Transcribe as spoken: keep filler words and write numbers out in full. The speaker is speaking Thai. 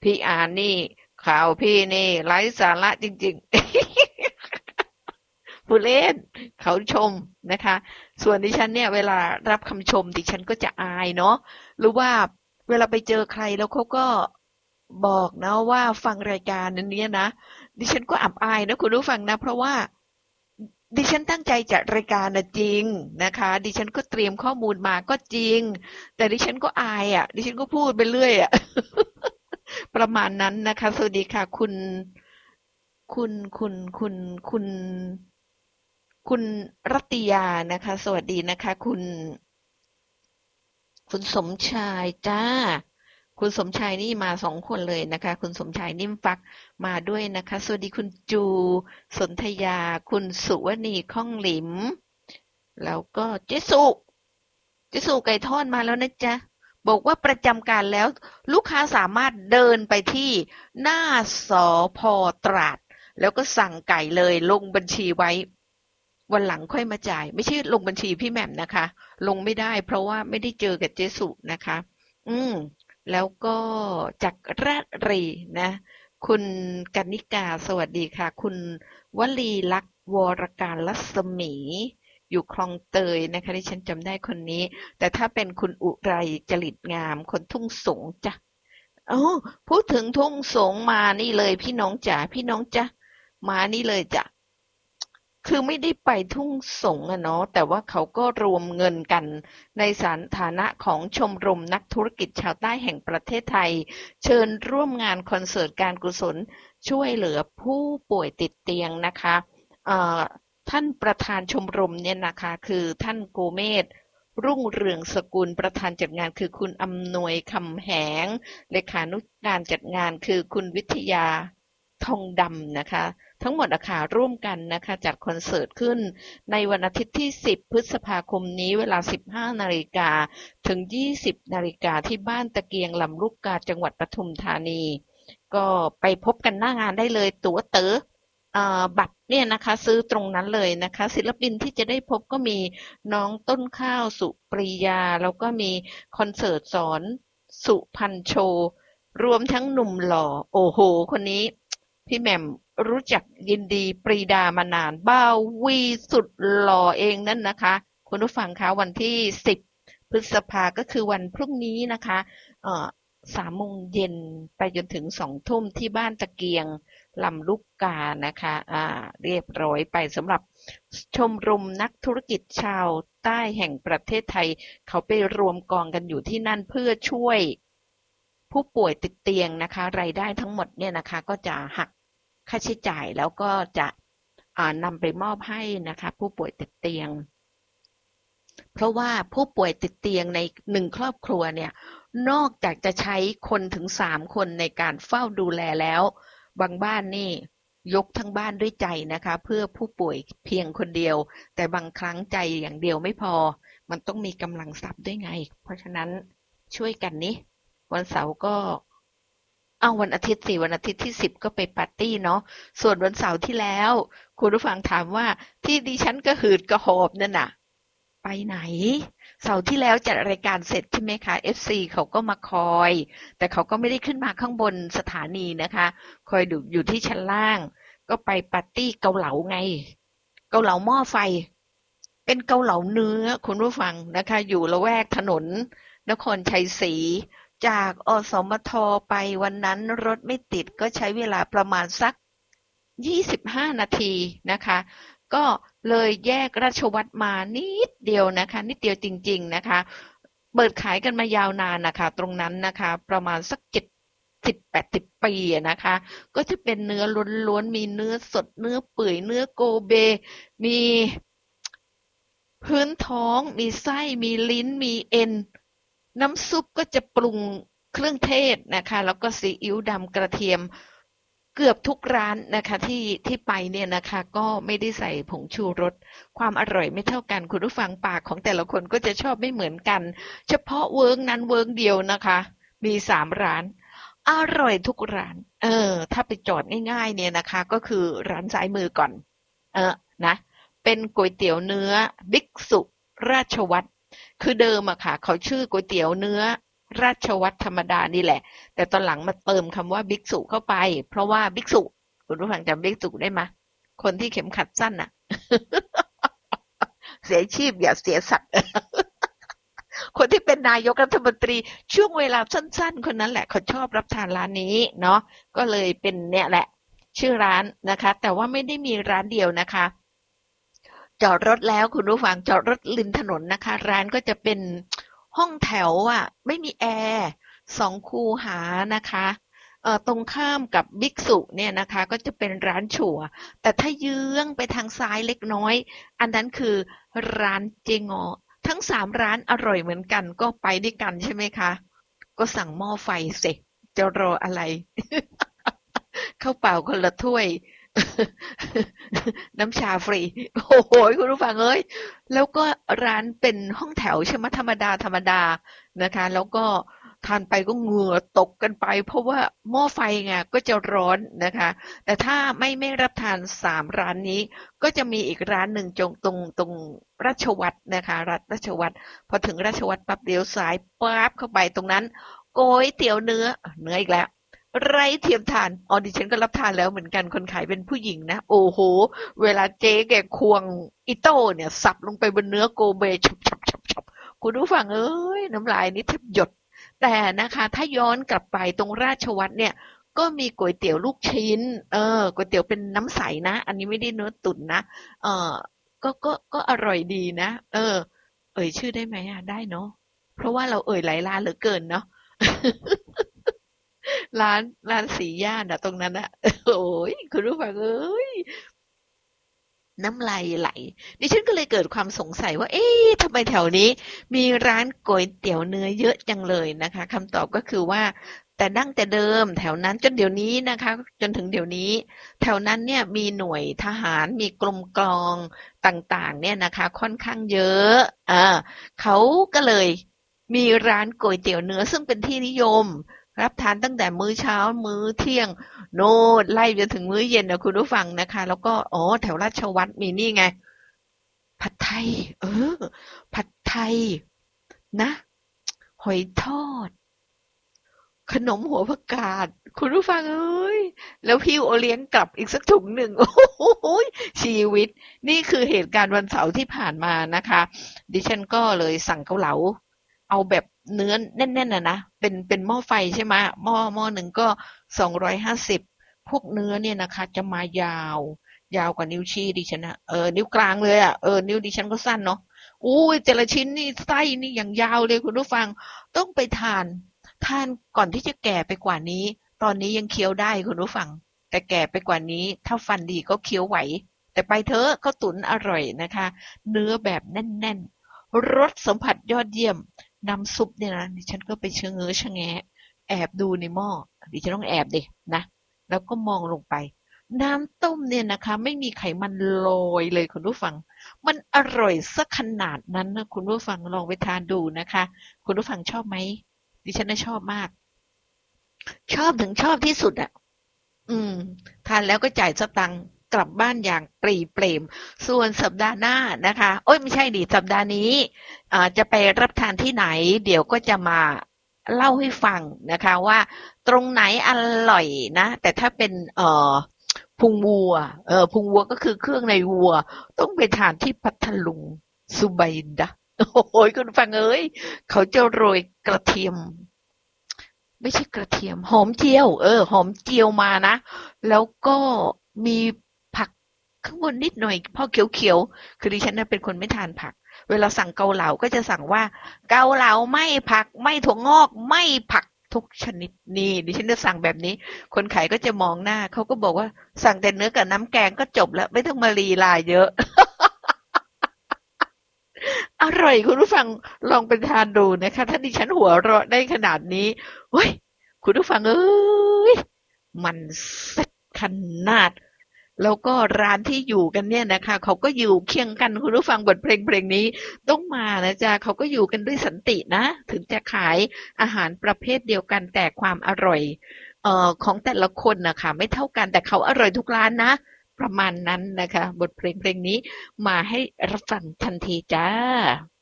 พี่อ่านนี่ข่าวพี่นี่ไร้สาระจริงๆผู้เล่นเขาชมนะคะส่วนดิฉันเนี่ยเวลารับคำชมดิฉันก็จะอายเนาะหรือว่าเวลาไปเจอใครแล้วเขาก็บอกนะว่าฟังรายการนั้นเนี้ยนะดิฉันก็อับอายนะคุณผู้ฟังนะเพราะว่าดิฉันตั้งใจจัดรายการนะจริงนะคะดิฉันก็เตรียมข้อมูลมาก็จริงแต่ดิฉันก็อายอ่ะดิฉันก็พูดไปเรื่อยอ่ะ ประมาณนั้นนะคะสวัสดีค่ะคุณคุณคุณคุณคุณคุณรัตยานะคะสวัสดีนะคะคุณคุณสมชายจ้าคุณสมชายนี่มาสองคนเลยนะคะคุณสมชายนิ่มฟักมาด้วยนะคะสวัสดีคุณจูสนธยาคุณสุวณีข้องหลิมแล้วก็เจสุเจสุไก่ทอดมาแล้วนะจ๊ะบอกว่าประจำการแล้วลูกค้าสามารถเดินไปที่หน้าสพตราดแล้วก็สั่งไก่เลยลงบัญชีไว้วันหลังค่อยมาจ่ายไม่ใช่ลงบัญชีพี่แหม่มนะคะลงไม่ได้เพราะว่าไม่ได้เจอกับเจสุนะคะอืมแล้วก็จากราชรีนะคุณกนิกาสวัสดีค่ะคุณวลีลักษณ์วรการลัศมีอยู่คลองเตยนะคะที่ฉันจำได้คนนี้แต่ถ้าเป็นคุณอุไรจริตงามคนทุ่งสงจ้ะอ๋อพูดถึงทุ่งสงมานี่เลยพี่น้องจ๋าพี่น้องจ๊ะมานี่เลยจ้ะ คือไม่ได้ไปทุ่งสงอะเนาะแต่ว่าเขาก็รวมเงินกันในสถานะของชมรมนักธุรกิจชาวใต้แห่งประเทศไทยเชิญร่วมงานคอนเสิร์ตการกุศลช่วยเหลือผู้ป่วยติดเตียงนะคะเอ่อท่านประธานชมรมเนี่ยนะคะคือท่านโกเมศรุ่งเรืองสกุลประธานจัดงานคือคุณอำนวยคำแหงเลขานุการจัดงานคือคุณวิทยาทองดำนะคะ ทั้งหมดอะค่ะร่วมกันนะคะจัดคอนเสิร์ตขึ้นในวันอาทิตย์ที่สิบพฤษภาคมนี้เวลาสิบห้านาฬิกาถึงยี่สิบนาฬิกาที่บ้านตะเกียงลำลูกกาจังหวัดปทุมธานีก็ไปพบกันหน้างานได้เลยตั๋วเต๋ออ่าบัตรเนี่ยนะคะซื้อตรงนั้นเลยนะคะศิลปินที่จะได้พบก็มีน้องต้นข้าวสุปรียาแล้วก็มีคอนเสิร์ตสอนสุพรรณโชว์รวมทั้งหนุ่มหล่อโอ้โหคนนี้ พี่แหม่มรู้จักยินดีปรีดามานานบ้าวีสุดหล่อเองนั่นนะคะคุณผู้ฟังคะวันที่สิบพฤษภาก็คือวันพรุ่งนี้นะคะเอ่อสามโมงเย็นไปจนถึงสองทุ่มที่บ้านตะเกียงลำลูกกานะคะอ่าเรียบร้อยไปสำหรับชมรมนักธุรกิจชาวใต้แห่งประเทศไทยเขาไปรวมกองกันอยู่ที่นั่นเพื่อช่วยผู้ป่วยติดเตียงนะคะรายได้ทั้งหมดเนี่ยนะคะก็จะหัก ค่าใช้จ่ายแล้วก็จะอ่านำไปมอบให้นะคะผู้ป่วยติดเตียงเพราะว่าผู้ป่วยติดเตียงในหนึ่งครอบครัวเนี่ยนอกจากจะใช้คนถึงสามคนในการเฝ้าดูแลแล้วบางบ้านนี่ยกทั้งบ้านด้วยใจนะคะเพื่อผู้ป่วยเพียงคนเดียวแต่บางครั้งใจอย่างเดียวไม่พอมันต้องมีกำลังทรัพย์ด้วยไงเพราะฉะนั้นช่วยกันนี้วันเสาร์ก็ เอาวันอาทิตย์สิวันอาทิตย์ที่สิบก็ไปปาร์ตี้เนาะส่วนวันเสาร์ที่แล้วคุณผู้ฟังถามว่าที่ดิฉันกระหืดกระหอบนั่นน่ะไปไหนเสาร์ที่แล้วจัดรายการเสร็จใช่ไหมคะ เอฟ ซี เขาก็มาคอยแต่เขาก็ไม่ได้ขึ้นมาข้างบนสถานีนะคะคอยดูอยู่ที่ชั้นล่างก็ไปปาร์ตี้เกาเหลาไงเกาเหลาหม้อไฟเป็นเกาเหลาเนื้อคุณผู้ฟังนะคะอยู่ละแวกถนนนครชัยศรี จากอสมทไปวันนั้นรถไม่ติดก็ใช้เวลาประมาณสักยี่สิบห้านาทีนะคะก็เลยแยกราชวัตรมานิดเดียวนะคะนิดเดียวจริงๆนะคะเปิดขายกันมายาวนานนะคะตรงนั้นนะคะประมาณสักเจ็ดสิบแปดสิบปีนะคะก็จะเป็นเนื้อล้วนๆมีเนื้อสดเนื้อเปื่อยเนื้อโกเบมีพื้นท้องมีไส้มีลิ้นมีเอ็น น้ำซุปก็จะปรุงเครื่องเทศนะคะแล้วก็ซีอิ๊วดำกระเทียมเกือบทุกร้านนะคะที่ที่ไปเนี่ยนะคะก็ไม่ได้ใส่ผงชูรสความอร่อยไม่เท่ากันคุณผู้ฟังปากของแต่ละคนก็จะชอบไม่เหมือนกันเฉพาะเวิร์กนั้นเวิร์กเดียวนะคะมีสามร้านอร่อยทุกร้านเออถ้าไปจอดง่ายๆเนี่ยนะคะก็คือร้านซ้ายมือก่อนเออนะเป็นก๋วยเตี๋ยวเนื้อบิ๊กสุราชวัตร คือเดิมอะค่ะเขาชื่อก๋วยเตี๋ยวเนื้อราชวัตรธรรมดานี่แหละแต่ตอนหลังมาเติมคำว่าภิกษุเข้าไปเพราะว่าภิกษุคุณผู้ฟังจำภิกษุได้ไหมคนที่เข็มขัดสั้นน่ะ เสียชีพอย่าเสียสัตว์ คนที่เป็นนายกรัฐมนตรีช่วงเวลาสั้นๆคนนั้นแหละเขาชอบรับทานร้านนี้เนาะก็เลยเป็นเนี่ยแหละชื่อร้านนะคะแต่ว่าไม่ได้มีร้านเดียวนะคะจอดรถแล้วคุณผู้ฟังจอดรถริมถนนนะคะร้านก็จะเป็นห้องแถวอ่ะไม่มีแอร์สองคูหานะคะเอ่อตรงข้ามกับบิ๊กซุเนี่ยนะคะก็จะเป็นร้านฉัวแต่ถ้าเยื้องไปทางซ้ายเล็กน้อยอันนั้นคือร้านเจงอทั้งสามร้านอร่อยเหมือนกันก็ไปด้วยกันใช่ไหมคะก็สั่งหม้อไฟเสร็จจะรออะไร ข้าวเปล่าคนละถ้วย น้ำชาฟรีโอ้โหคุณผู้ฟังเอ้ยแล้วก็ร้านเป็นห้องแถวใช่ไหมธรรมดาธรรมดานะคะแล้วก็ทานไปก็เหงื่อตกกันไปเพราะว่าหม้อไฟไงก็จะร้อนนะคะแต่ถ้าไม่ไม่รับทานสามร้านนี้ก็จะมีอีกร้านหนึ่งจงตรงตรงราชวัตรนะคะรัฐราชวัตรพอถึงราชวัตรปั๊บเลี้ยวซ้ายปั๊บเข้าไปตรงนั้นก๋วยเตี๋ยวเนื้อเนื้ออีกแล้ว ไร้เทียมทานอ๋อดิฉันก็รับทานแล้วเหมือนกันคนขายเป็นผู้หญิงนะโอ้โหเวลาเจ๊แกควงอิโต้เนี่ยสับลงไปบนเนื้อโกเบฉับฉับฉับฉับคุณผู้ฟังเอ้ยน้ำลายนี่แทบหยดแต่นะคะถ้าย้อนกลับไปตรงราชวัตรเนี่ยก็มีก๋วยเตี๋ยวลูกชิ้นเออก๋วยเตี๋ยวเป็นน้ำใสนะอันนี้ไม่ได้เนื้อตุ๋นนะเออก็ก็ก็อร่อยดีนะเออเอ่ยชื่อได้ไหมอ่ะได้เนาะเพราะว่าเราเอ่ยหลายร้านเหลือเกินเนาะ ร้านร้านสีย่านอะตรงนั้นอะโอ้ยคุณผู้ฟังเอ้ยน้ำลายไหลดิฉันก็เลยเกิดความสงสัยว่าเอ๊ะทำไมแถวนี้มีร้านก๋วยเตี๋ยวเนื้อเยอะจังเลยนะคะคำตอบก็คือว่าแต่ดั้งแต่เดิมแถวนั้นจนเดี๋ยวนี้นะคะจนถึงเดี๋ยวนี้แถวนั้นเนี่ยมีหน่วยทหารมีกรมกลองต่างๆเนี่ยนะคะค่อนข้างเยอะอ่าเขาก็เลยมีร้านก๋วยเตี๋ยวเนื้อซึ่งเป็นที่นิยม รับทานตั้งแต่มื้อเช้ามื้อเที่ยงโน่นไล่ไปถึงมื้อเย็นนะคุณผู้ฟังนะคะแล้วก็อ๋อแถวราชวัตรมีนี่ไงผัดไทยเออผัดไทยนะหอยทอดขนมหัวผักกาดคุณผู้ฟังเอ้ยแล้วหิ้วโอเลี้ยงกลับอีกสักถุงหนึ่งโอ้โหชีวิตนี่คือเหตุการณ์วันเสาร์ที่ผ่านมานะคะดิฉันก็เลยสั่งเกาเหลา เอาแบบเนื้อแน่นๆน่ะนะเป็นเป็นหม้อไฟใช่ไหมหม้อหม้อหนึ่งก็สองร้อยห้าสิบพวกเนื้อเนี่ยนะคะจะมายาวยาวกว่านิ้วชี้ดิฉันนะเออนิ้วกลางเลยอ่ะเออนิ้วดิฉันก็สั้นเนาะอู้ยแต่ละชิ้นนี่ไส้นี่อย่างยาวเลยคุณผู้ฟังต้องไปทานทานก่อนที่จะแก่ไปกว่านี้ตอนนี้ยังเคี้ยวได้คุณผู้ฟังแต่แก่ไปกว่านี้ถ้าฟันดีก็เคี้ยวไหวแต่ไปเถอะเขาตุ๋นอร่อยนะคะเนื้อแบบแน่นๆรสสัมผัสยอดเยี่ยม น้ำซุปเนี่ยนะดิฉันก็ไปเชะเง้อชะแงะแอบดูในหม้อดิฉันต้องแอบดินะแล้วก็มองลงไปน้ำต้มเนี่ยนะคะไม่มีไขมันโรยเลยคุณผู้ฟังมันอร่อยสักขนาดนั้นนะคุณผู้ฟังลองไปทานดูนะคะคุณผู้ฟังชอบไหมดิฉันน่ะชอบมากชอบถึงชอบที่สุดอ่ะ อืมทานแล้วก็จ่ายสตังค์กลับบ้านอย่างปรีเปรมส่วนสัปดาห์หน้านะคะโอ้ยไม่ใช่ดิสัปดาห์นี้อ่าจะไปรับทานที่ไหนเดี๋ยวก็จะมาเล่าให้ฟังนะคะว่าตรงไหนอร่อยนะแต่ถ้าเป็นเอ่อพุงวัวเออพุงวัวก็คือเครื่องในวัวต้องไปทานที่พัทลุงสุไบดะโอ้ยคุณฟังเอ้ยเขาจะโรยกระเทียม ไม่ใช่กระเทียมหอมเจียวเออหอมเจียวมานะแล้วก็มีผักข้างบนนิดหน่อยพอเขียวๆคือดิฉันน่ะเป็นคนไม่ทานผักเวลาสั่งเกาเหลาก็จะสั่งว่าเกาเหลาไม่ผักไม่ถั่วงอกไม่ผักทุกชนิดนี่ดิฉันจะสั่งแบบนี้คนขายก็จะมองหน้าเขาก็บอกว่าสั่งแต่เนื้อกับน้ำแกงก็จบแล้วไม่ต้องมาลีลาเยอะ อร่อยคุณผู้ฟังลองไปทานดูนะคะถ้าดิฉันหัวเราะได้ขนาดนี้เฮ้ยคุณผู้ฟังเอ้ยมันเซ็ตขนาดแล้วก็ร้านที่อยู่กันเนี่ยนะคะเขาก็อยู่เคียงกันคุณผู้ฟังบทเพลงเพลงนี้ต้องมานะจ๊ะเขาก็อยู่กันด้วยสันตินะถึงจะขายอาหารประเภทเดียวกันแต่ความอร่อยเอ่อของแต่ละคนนะคะไม่เท่ากันแต่เขาอร่อยทุกร้านนะประมาณนั้นนะคะบทเพลงเพลงนี้มาให้รับฟังทันทีจ้า